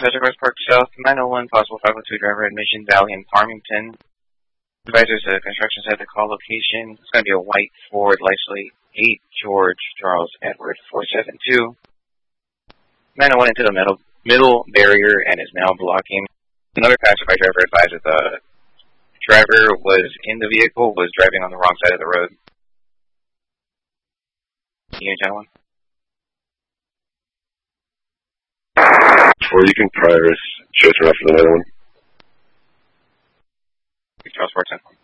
Petroglyph Park South, 901, possible 502 driver admission, Valley and Farmington. Advisors, construction site, the call location. It's going to be a white Ford, license 8 George Charles Edward 472. 901 into the middle barrier and is now blocking. Another passerby driver advised that the driver was in the vehicle, was driving on the wrong side of the road. Unit 101. Or you can prior us, chase her after the 901. Charles 410.